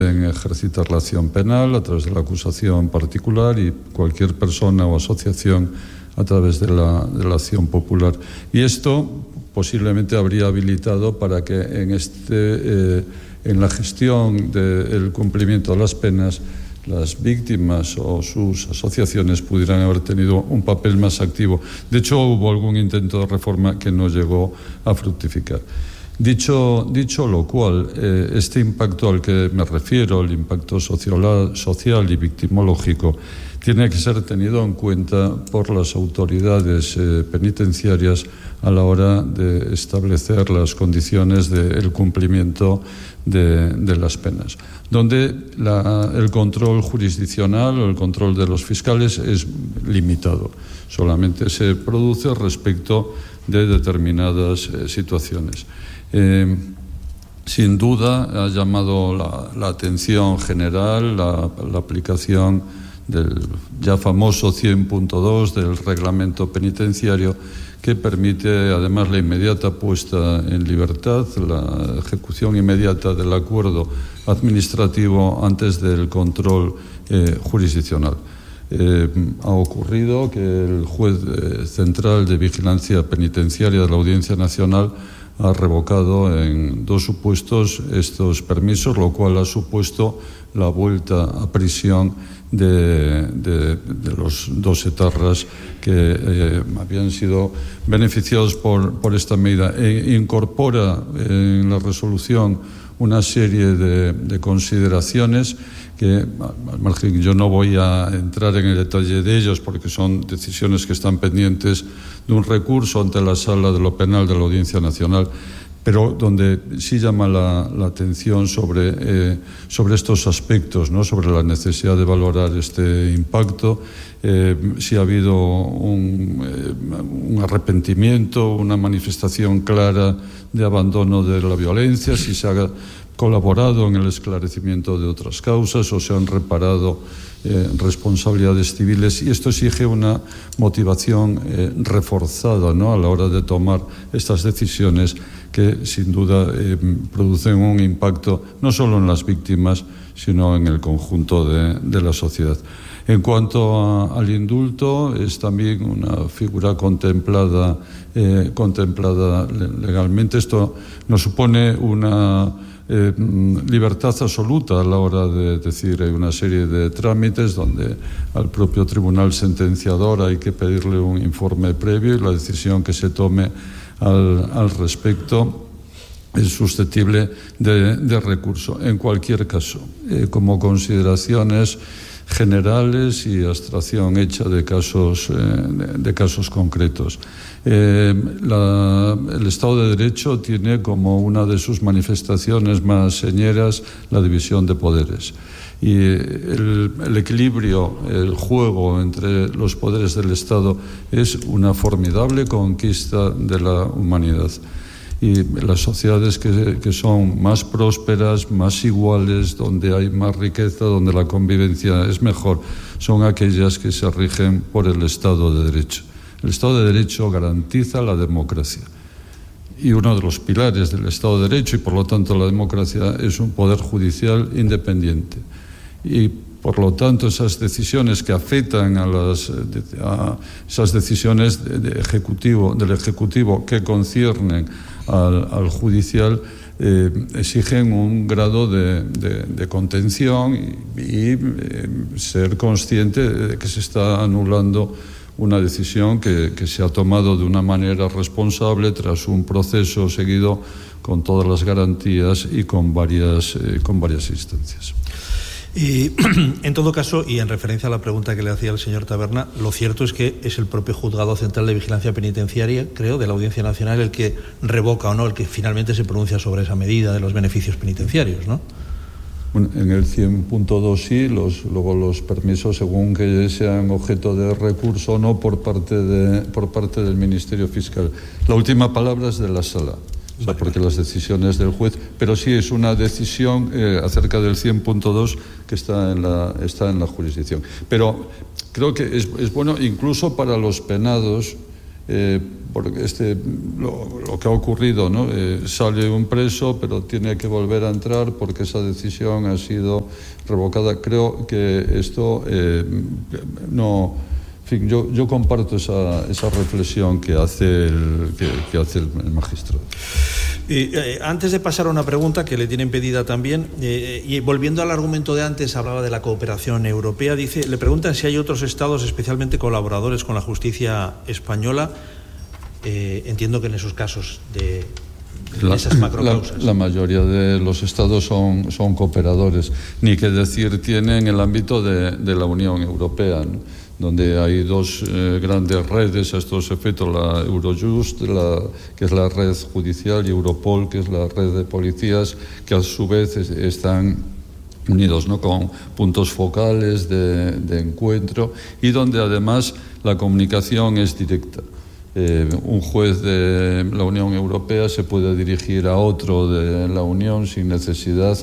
en ejercitar la acción penal a través de la acusación particular y cualquier persona o asociación a través de la acción popular. Y esto posiblemente habría habilitado para que en la gestión del cumplimiento de las penas las víctimas o sus asociaciones pudieran haber tenido un papel más activo. De hecho, hubo algún intento de reforma que no llegó a fructificar. Dicho lo cual, este impacto al que me refiero, el impacto social y victimológico, tiene que ser tenido en cuenta por las autoridades penitenciarias a la hora de establecer las condiciones del cumplimiento de las penas, donde el control jurisdiccional o el control de los fiscales es limitado. Solamente se produce respecto de determinadas situaciones. Sin duda ha llamado la atención general la aplicación del ya famoso 100.2 del reglamento penitenciario, que permite además la inmediata puesta en libertad, la ejecución inmediata del acuerdo administrativo antes del control jurisdiccional. Ha ocurrido que el juez central de vigilancia penitenciaria de la Audiencia Nacional ha revocado en 2 supuestos estos permisos, lo cual ha supuesto la vuelta a prisión de los 2 etarras que habían sido beneficiados por esta medida. Incorpora en la resolución una serie de consideraciones que, al margen, yo no voy a entrar en el detalle de ellos porque son decisiones que están pendientes de un recurso ante la Sala de lo Penal de la Audiencia Nacional, pero donde sí llama la atención sobre estos aspectos, ¿no? Sobre la necesidad de valorar este impacto, si ha habido un arrepentimiento, una manifestación clara de abandono de la violencia, si se ha colaborado en el esclarecimiento de otras causas o se han reparado responsabilidades civiles, y esto exige una motivación reforzada, ¿no? A la hora de tomar estas decisiones que sin duda producen un impacto no solo en las víctimas sino en el conjunto de la sociedad. En cuanto al indulto, es también una figura contemplada legalmente. Esto nos supone una libertad absoluta a la hora de decir, hay una serie de trámites donde al propio tribunal sentenciador hay que pedirle un informe previo y la decisión que se tome al respecto es susceptible de recurso. En cualquier caso, como consideraciones generales y abstracción hecha de casos concretos. El Estado de Derecho tiene como una de sus manifestaciones más señeras la división de poderes. Y el equilibrio, el juego entre los poderes del Estado es una formidable conquista de la humanidad. Y las sociedades que son más prósperas, más iguales, donde hay más riqueza, donde la convivencia es mejor, son aquellas que se rigen por el Estado de Derecho. El Estado de Derecho garantiza la democracia. Y uno de los pilares del Estado de Derecho, y por lo tanto la democracia, es un poder judicial independiente. Y por lo tanto esas decisiones que afectan a esas decisiones del Ejecutivo que conciernen al judicial exigen un grado de contención y ser consciente de que se está anulando una decisión que se ha tomado de una manera responsable tras un proceso seguido con todas las garantías y con varias instancias. Y en todo caso, y en referencia a la pregunta que le hacía el señor Taberna, lo cierto es que es el propio Juzgado Central de Vigilancia Penitenciaria, creo, de la Audiencia Nacional, el que revoca o no, el que finalmente se pronuncia sobre esa medida de los beneficios penitenciarios, ¿no? Bueno, en el 100.2 sí, luego los permisos, según que sean objeto de recurso o no por parte del Ministerio Fiscal. La última palabra es de la Sala. O sea, porque las decisiones del juez, pero sí es una decisión acerca del 100.2 que está en la jurisdicción. Pero creo que es bueno incluso para los penados porque lo que ha ocurrido, ¿no? Sale un preso, pero tiene que volver a entrar porque esa decisión ha sido revocada. Creo que esto no... En fin, yo comparto esa reflexión que hace el magistrado. Antes de pasar a una pregunta que le tienen pedida también, y volviendo al argumento de antes, hablaba de la cooperación europea, le preguntan si hay otros estados especialmente colaboradores con la justicia española. Entiendo que en esos casos de esas macrocausas. La mayoría de los estados son cooperadores, ni que decir tienen el ámbito de la Unión Europea, ¿no? Donde hay dos grandes redes a estos efectos, la Eurojust, que es la red judicial, y Europol, que es la red de policías, que a su vez están unidos, ¿no? Con puntos focales de encuentro, y donde además la comunicación es directa. Un juez de la Unión Europea se puede dirigir a otro de la Unión sin necesidad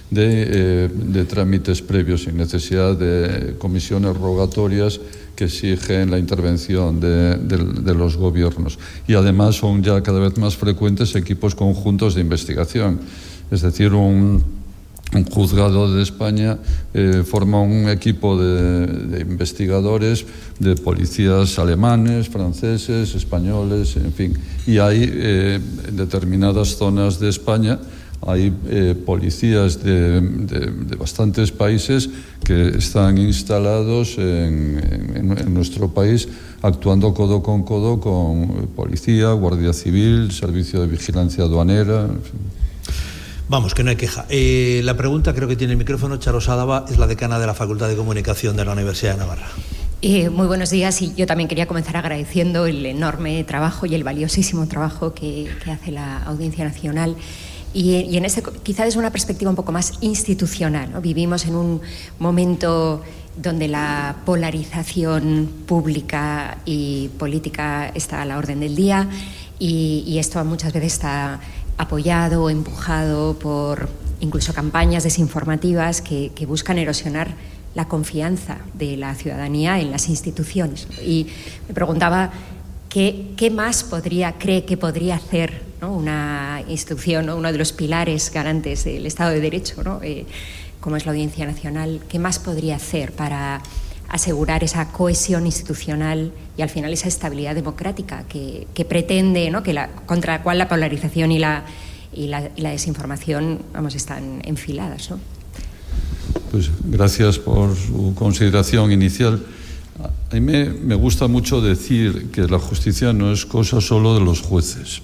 de trámites previos, sin necesidad de comisiones rogatorias que exigen la intervención de los gobiernos. Y además son ya cada vez más frecuentes equipos conjuntos de investigación. Es decir, un juzgado de España forma un equipo de investigadores, de policías alemanes, franceses, españoles, en fin. Y hay en determinadas zonas de España hay policías de bastantes países que están instalados en nuestro país, actuando codo con policía, Guardia Civil, Servicio de Vigilancia Aduanera, en fin. Vamos, que no hay queja. La pregunta, creo que tiene el micrófono, Charo Sadaba, es la decana de la Facultad de Comunicación de la Universidad de Navarra. Muy buenos días, y yo también quería comenzar agradeciendo el enorme trabajo y el valiosísimo trabajo que hace la Audiencia Nacional. Y en este, quizá desde una perspectiva un poco más institucional, ¿no? Vivimos en un momento donde la polarización pública y política está a la orden del día, y esto muchas veces está apoyado o empujado por incluso campañas desinformativas que buscan erosionar la confianza de la ciudadanía en las instituciones. Y me preguntaba qué más cree que podría hacer, ¿no? Una institución, ¿no? Uno de los pilares garantes del Estado de Derecho, ¿no? Como es la Audiencia Nacional, ¿qué más podría hacer para asegurar esa cohesión institucional y al final esa estabilidad democrática que pretende, ¿no? Contra la cual la polarización y la desinformación, vamos, están enfiladas, ¿no? Pues gracias por su consideración inicial. A mí me gusta mucho decir que la justicia no es cosa solo de los jueces.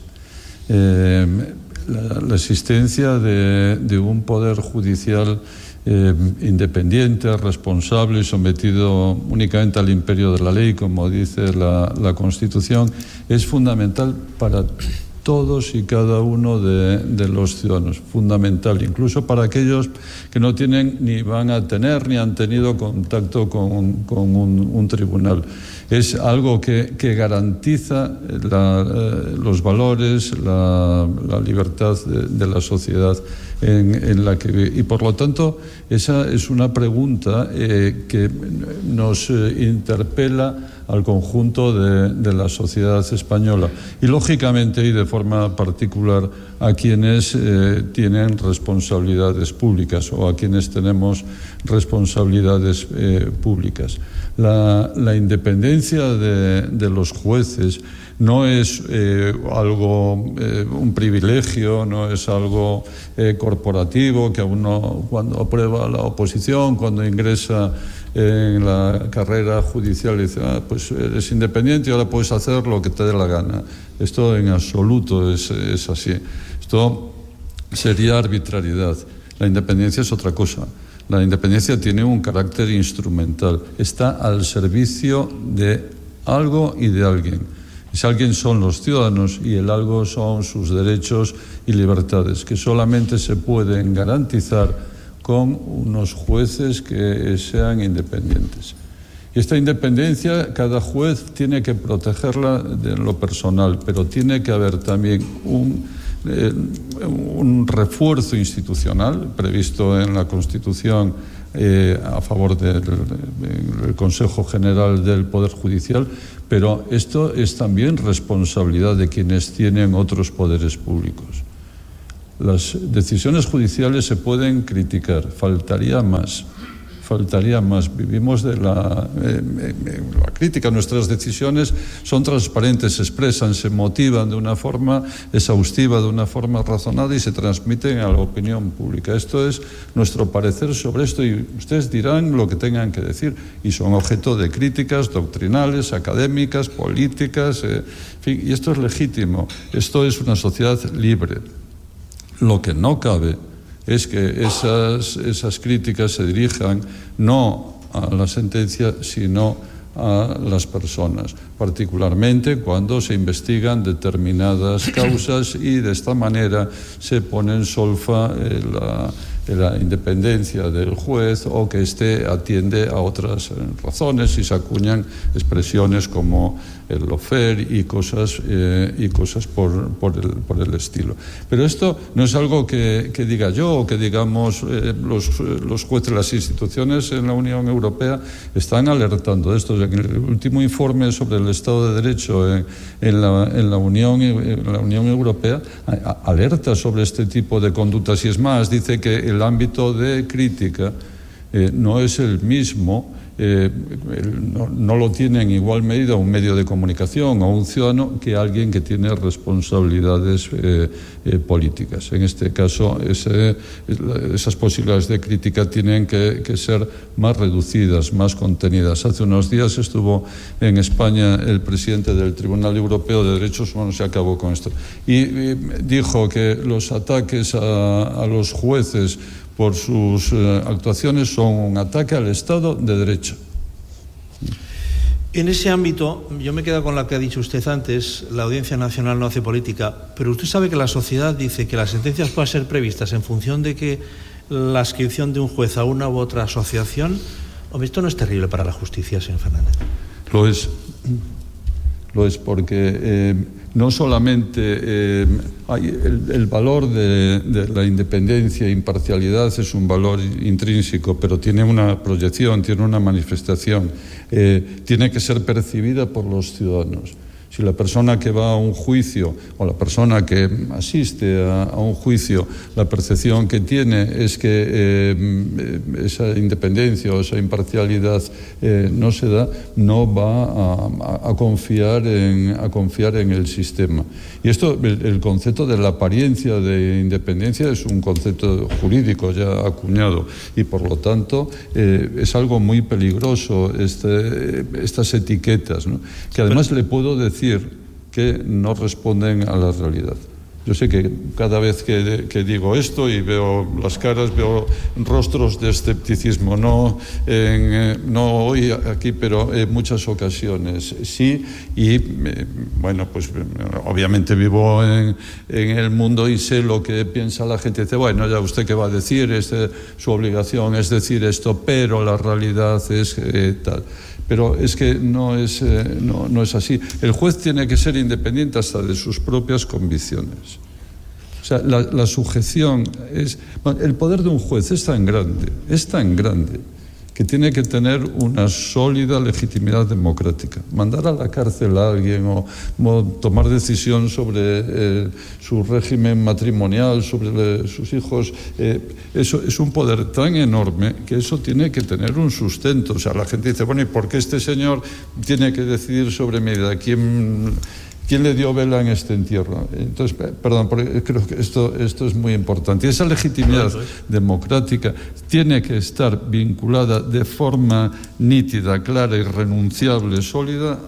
La existencia de un poder judicial independiente, responsable y sometido únicamente al imperio de la ley, como dice la Constitución, es fundamental para todos y cada uno de los ciudadanos, fundamental, incluso para aquellos que no tienen ni van a tener ni han tenido contacto con un tribunal. Es algo que garantiza los valores, la libertad de la sociedad en la que vive. Y por lo tanto, esa es una pregunta que nos interpela al conjunto de la sociedad española y, lógicamente, y de forma particular a quienes tienen responsabilidades públicas o a quienes tenemos responsabilidades públicas. La independencia de los jueces no es un privilegio, no es algo corporativo que uno, cuando aprueba la oposición, cuando ingresa en la carrera judicial, dice, pues eres independiente y ahora puedes hacer lo que te dé la gana. Esto en absoluto es así. Esto sería arbitrariedad. La independencia es otra cosa. La independencia tiene un carácter instrumental. Está al servicio de algo y de alguien. Ese alguien son los ciudadanos y el algo son sus derechos y libertades, que solamente se pueden garantizar con unos jueces que sean independientes. Y esta independencia, cada juez tiene que protegerla de lo personal, pero tiene que haber también un un refuerzo institucional previsto en la Constitución a favor del Consejo General del Poder Judicial, pero esto es también responsabilidad de quienes tienen otros poderes públicos. Las decisiones judiciales se pueden criticar, faltaría más. Vivimos de la crítica. Nuestras decisiones son transparentes, se expresan, se motivan de una forma exhaustiva, de una forma razonada y se transmiten a la opinión pública. Esto es nuestro parecer sobre esto y ustedes dirán lo que tengan que decir y son objeto de críticas doctrinales, académicas, políticas, en fin, y esto es legítimo. Esto es una sociedad libre. Lo que no cabe es que esas críticas se dirijan no a la sentencia, sino a las personas, particularmente cuando se investigan determinadas causas y de esta manera se pone en solfa la independencia del juez o que éste atiende a otras razones y se acuñan expresiones como el lawfare y cosas por el estilo. Pero esto no es algo que diga yo o que digamos los jueces. Las instituciones en la Unión Europea están alertando de esto. En el último informe sobre el Estado de Derecho en la Unión Europea alerta sobre este tipo de conductas y es más, dice que el ámbito de crítica no es el mismo, no lo tiene en igual medida un medio de comunicación o un ciudadano que alguien que tiene responsabilidades políticas. En este caso, esas posibilidades de crítica tienen que ser más reducidas, más contenidas. Hace unos días estuvo en España el presidente del Tribunal Europeo de Derechos Humanos, se acabó con esto, y dijo que los ataques a los jueces por sus actuaciones son un ataque al Estado de Derecho. En ese ámbito, yo me quedo con lo que ha dicho usted antes, la Audiencia Nacional no hace política, pero usted sabe que la sociedad dice que las sentencias puedan ser previstas en función de que la adscripción de un juez a una u otra asociación. Hombre, esto no es terrible para la justicia, señor Fernández. Lo es porque no solamente hay el valor de la independencia e imparcialidad es un valor intrínseco, pero tiene una proyección, tiene una manifestación, tiene que ser percibida por los ciudadanos. Si la persona que va a un juicio o la persona que asiste a un juicio, la percepción que tiene es que esa independencia o esa imparcialidad no se da, no va a confiar en el sistema. Y esto, el concepto de la apariencia de independencia es un concepto jurídico ya acuñado y por lo tanto es algo muy peligroso estas etiquetas, ¿no? Que además le puedo decir que no responden a la realidad. Yo sé que cada vez que digo esto y veo las caras, veo rostros de escepticismo, no hoy aquí, pero en muchas ocasiones sí, y bueno, pues obviamente vivo en el mundo y sé lo que piensa la gente. Dice, bueno, ya usted qué va a decir, su obligación es decir esto, pero la realidad es tal. Pero es que no es así. El juez tiene que ser independiente hasta de sus propias convicciones. O sea, la sujeción el poder de un juez es tan grande, que tiene que tener una sólida legitimidad democrática. Mandar a la cárcel a alguien o tomar decisión sobre su régimen matrimonial, sobre sus hijos, eso es un poder tan enorme que eso tiene que tener un sustento. O sea, la gente dice, bueno, ¿y por qué este señor tiene que decidir sobre mi vida? ¿Quién le dio vela en este entierro? Entonces, perdón, porque creo que esto es muy importante. Y esa legitimidad democrática tiene que estar vinculada de forma nítida, clara, irrenunciable, sólida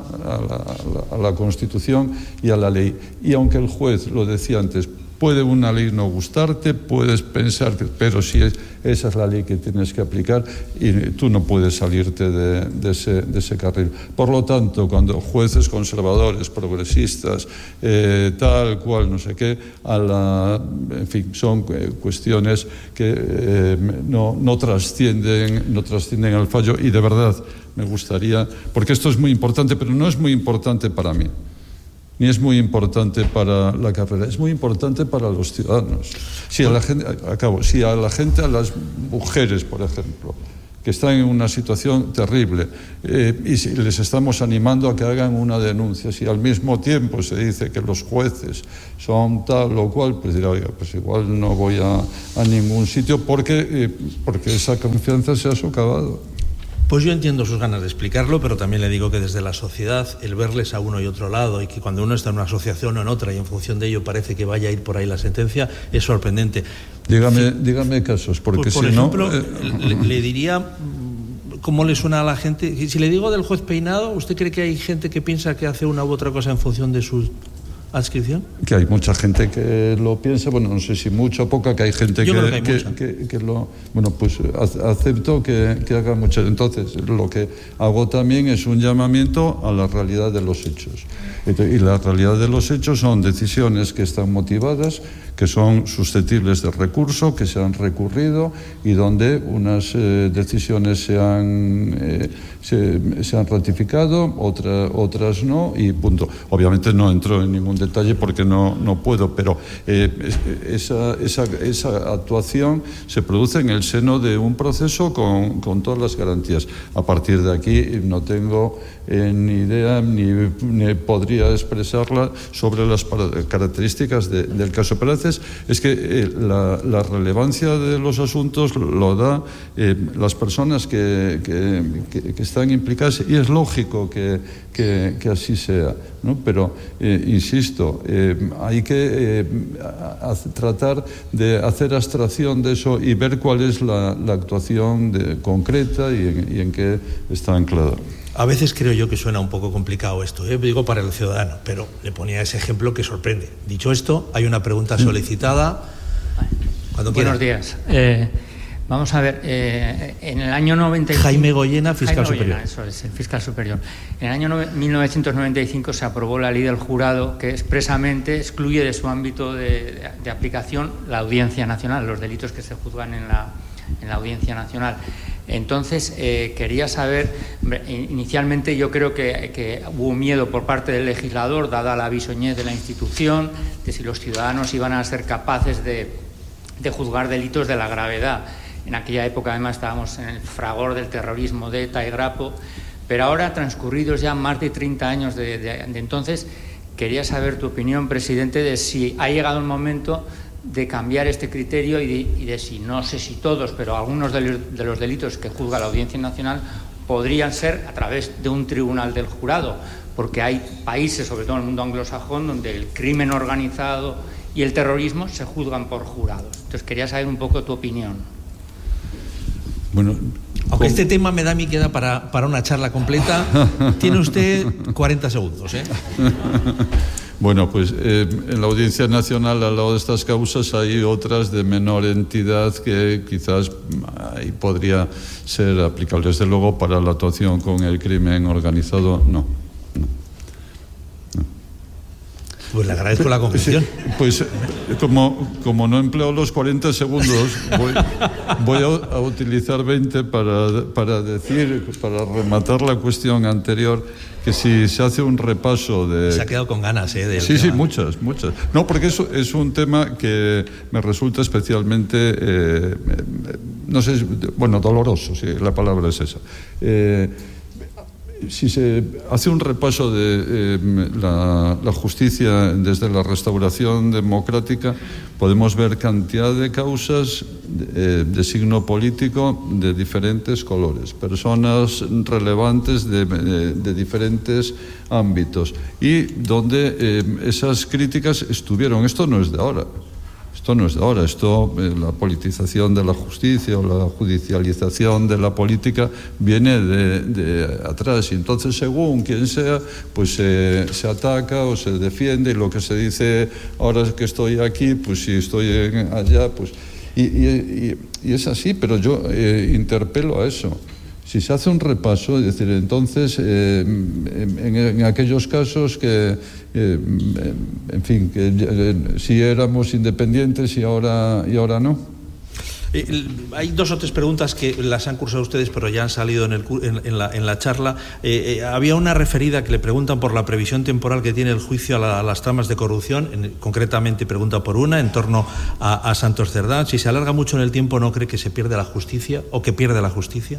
a la Constitución y a la ley. Y aunque el juez, lo decía antes, puede una ley no gustarte, puedes pensar, pero si esa es la ley que tienes que aplicar y tú no puedes salirte de ese carril. Por lo tanto, cuando jueces conservadores, progresistas, tal cual, no sé qué, en fin, son cuestiones que no trascienden al fallo y de verdad me gustaría, porque esto es muy importante, pero no es muy importante para mí. ni es muy importante para la carrera, es muy importante para los ciudadanos. Si a la gente, a las mujeres, por ejemplo, que están en una situación terrible, y si les estamos animando a que hagan una denuncia, si al mismo tiempo se dice que los jueces son tal o cual, pues dirá, oiga, pues igual no voy a ningún sitio porque esa confianza se ha socavado. Pues yo entiendo sus ganas de explicarlo, pero también le digo que desde la sociedad, el verles a uno y otro lado, y que cuando uno está en una asociación o en otra y en función de ello parece que vaya a ir por ahí la sentencia, es sorprendente. Dígame casos, porque por ejemplo, le diría cómo le suena a la gente. Si le digo del juez Peinado, ¿usted cree que hay gente que piensa que hace una u otra cosa en función de su adscripción? Que hay mucha gente que lo piensa, bueno, no sé si mucha o poca, que hay gente que lo... Bueno, pues acepto que haga mucho. Entonces, lo que hago también es un llamamiento a la realidad de los hechos. Y la realidad de los hechos son decisiones que están motivadas, que son susceptibles de recurso, que se han recurrido y donde unas decisiones se han ratificado, otras no, y punto. Obviamente no entro en ningún detalle porque no puedo, pero esa actuación se produce en el seno de un proceso con todas las garantías. A partir de aquí no tengo ni idea ni podría expresarla sobre las características del caso Pérez. Es que la relevancia de los asuntos lo da las personas que están implicadas, y es lógico que así sea, ¿no? Pero insisto, hay que tratar de hacer abstracción de eso y ver cuál es la actuación concreta y en qué está anclada. A veces creo yo que suena un poco complicado esto, digo para el ciudadano, pero le ponía ese ejemplo que sorprende. Dicho esto, hay una pregunta solicitada. Cuando Buenos días. Vamos a ver, en el año 95... Jaime Goyena, fiscal superior. Eso es, el fiscal superior. En el año 1995 se aprobó la ley del jurado que expresamente excluye de su ámbito de aplicación la Audiencia Nacional, los delitos que se juzgan en la Audiencia Nacional. Entonces, quería saber, inicialmente yo creo que hubo miedo por parte del legislador, dada la bisoñez de la institución, de si los ciudadanos iban a ser capaces de juzgar delitos de la gravedad. En aquella época, además, estábamos en el fragor del terrorismo de ETA y Grapo, pero ahora, transcurridos ya más de 30 años de entonces, quería saber tu opinión, presidente, de si ha llegado el momento de cambiar este criterio y de si, no sé si todos, pero algunos de los delitos que juzga la Audiencia Nacional podrían ser a través de un tribunal del jurado, porque hay países, sobre todo en el mundo anglosajón, donde el crimen organizado y el terrorismo se juzgan por jurados. Entonces quería saber un poco tu opinión. Bueno, aunque este tema me da a mí queda para una charla completa, tiene usted 40 segundos, ¿eh? Bueno, pues en la Audiencia Nacional, al lado de estas causas, hay otras de menor entidad que quizás ahí podría ser aplicable. Desde luego, para la actuación con el crimen organizado, no. Pues le agradezco la confesión. Sí, pues como no empleo los 40 segundos, voy a utilizar 20 para decir, para rematar la cuestión anterior, que si se hace un repaso de... Se ha quedado con ganas, Sí, muchas. No, porque eso es un tema que me resulta especialmente, no sé, bueno, doloroso, sí, la palabra es esa. Si se hace un repaso de la justicia desde la restauración democrática, podemos ver cantidad de causas de signo político de diferentes colores, personas relevantes de diferentes ámbitos, y donde esas críticas estuvieron. Esto no es de ahora. La politización de la justicia o la judicialización de la política viene de atrás, y entonces según quien sea, pues se ataca o se defiende, y lo que se dice ahora que estoy aquí, pues si estoy allá, pues y es así, pero yo interpelo a eso. Si se hace un repaso, es decir, entonces, en aquellos casos que, en fin, que si éramos independientes y ahora no. Hay 2 o 3 preguntas que las han cursado ustedes, pero ya han salido en la charla. Había una referida que le preguntan por la previsión temporal que tiene el juicio a las tramas de corrupción. Concretamente pregunta por una en torno a Santos Cerdán. Si se alarga mucho en el tiempo, ¿no cree que se pierde la justicia o que pierde la justicia?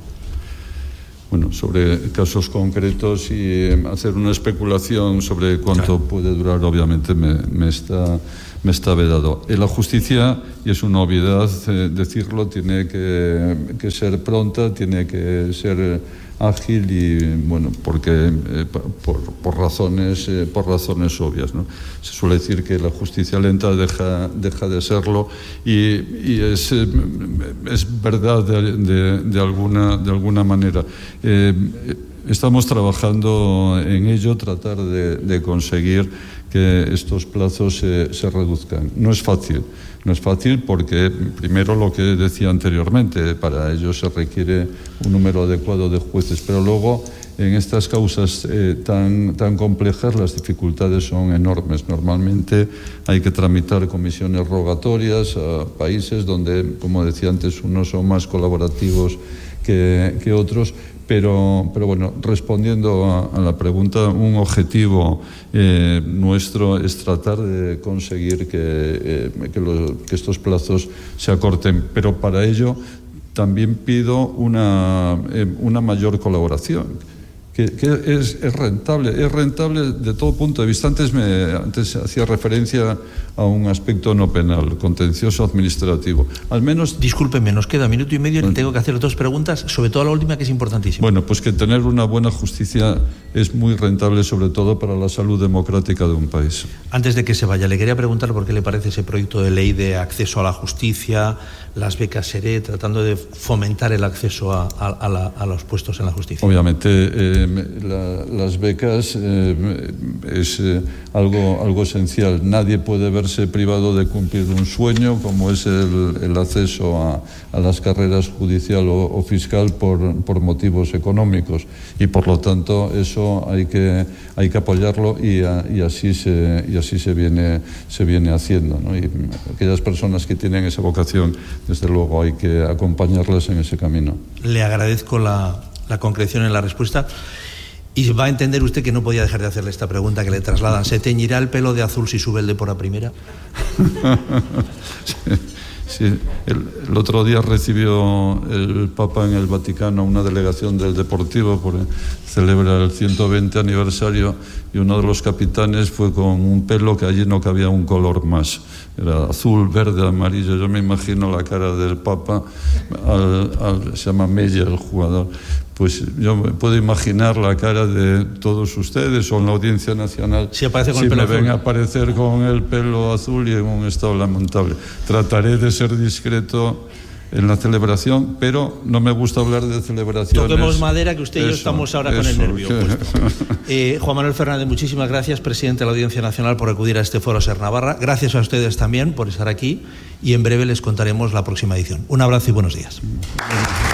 Bueno, sobre casos concretos y hacer una especulación sobre cuánto puede durar, obviamente me está vedado. La justicia, y es una obviedad decirlo, tiene que ser pronta, tiene que ser ágil y bueno, porque por razones obvias, ¿no? Se suele decir que la justicia lenta deja de serlo y es verdad de alguna manera. Estamos trabajando en ello, tratar de conseguir que estos plazos se reduzcan. No es fácil porque, primero, lo que decía anteriormente, para ello se requiere un número adecuado de jueces, pero luego en estas causas tan complejas las dificultades son enormes. Normalmente hay que tramitar comisiones rogatorias a países donde, como decía antes, unos son más colaborativos que otros. Pero bueno, respondiendo a la pregunta, un objetivo nuestro es tratar de conseguir que estos plazos se acorten, pero para ello también pido una mayor colaboración, que es rentable de todo punto de vista. Antes hacía referencia a un aspecto no penal, contencioso administrativo. Al menos... Discúlpeme, nos queda 1 minuto y medio y tengo que hacer 2 preguntas, sobre todo la última, que es importantísima. Bueno, pues que tener una buena justicia es muy rentable, sobre todo para la salud democrática de un país. Antes de que se vaya, le quería preguntar por qué le parece ese proyecto de ley de acceso a la justicia, las becas SERE, tratando de fomentar el acceso a los puestos en la justicia. Obviamente, las becas es algo esencial. Nadie puede verse privado de cumplir un sueño como es el acceso a las carreras judicial o fiscal por motivos económicos, y por lo tanto eso hay que apoyarlo y así se viene haciendo, ¿no? Y aquellas personas que tienen esa vocación, desde luego hay que acompañarlas en ese camino. Le agradezco la concreción en la respuesta. Y va a entender usted que no podía dejar de hacerle esta pregunta que le trasladan. ¿Se teñirá el pelo de azul si sube el Depor a primera? Sí. El otro día recibió el Papa en el Vaticano una delegación del Deportivo por celebrar el 120 aniversario, y uno de los capitanes fue con un pelo que allí no cabía un color más. Era azul, verde, amarillo. Yo me imagino la cara del Papa, se llama Meyer, el jugador. Pues yo me puedo imaginar la cara de todos ustedes o en la Audiencia Nacional si me ven aparecer con el pelo azul y en un estado lamentable. Trataré de ser discreto en la celebración, pero no me gusta hablar de celebraciones. Toquemos madera, que usted y yo estamos ahora con el nervio puesto. Juan Manuel Fernández, muchísimas gracias, presidente de la Audiencia Nacional, por acudir a este foro Ser Navarra. Gracias a ustedes también por estar aquí, y en breve les contaremos la próxima edición. Un abrazo y buenos días.